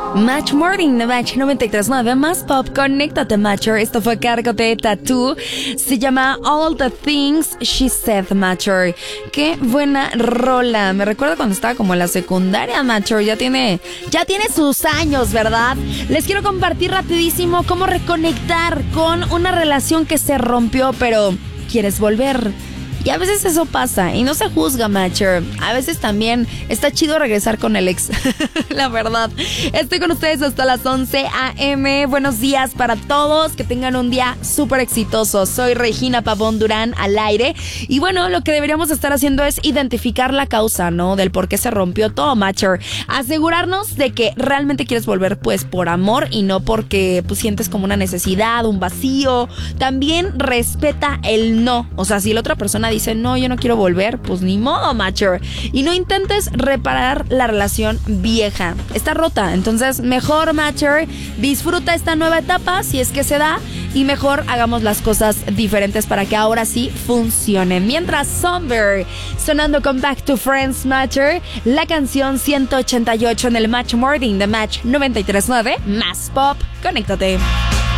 Match Morning de Match 93.9, más pop, conéctate Matcher. Esto fue a cargo de Tattoo. Se llama All the Things She Said, Matcher. Qué buena rola. Me recuerda cuando estaba como en la secundaria, Matcher. Ya tiene sus años, ¿verdad? Les quiero compartir rapidísimo cómo reconectar con una relación que se rompió, pero quieres volver. Y a veces eso pasa y no se juzga, Matcher. A veces también está chido regresar con el ex. La verdad. Estoy con ustedes hasta las 11 a.m. Buenos días para todos. Que tengan un día súper exitoso. Soy Regina Pavón Durán al aire. Y bueno, lo que deberíamos estar haciendo es identificar la causa, ¿no? Del por qué se rompió todo, Matcher. Asegurarnos de que realmente quieres volver, pues, por amor y no porque pues, sientes como una necesidad, un vacío. También respeta el no. O sea, si la otra persona dice, no, yo no quiero volver, pues ni modo, Matcher. Y no intentes reparar la relación vieja. Está rota, entonces mejor, Matcher, disfruta esta nueva etapa, si es que se da, y mejor hagamos las cosas diferentes para que ahora sí funcione. Mientras, Somber, sonando con Back to Friends, Matcher, la canción 188 en el Match Morning de Match 93.9, más pop, conéctate.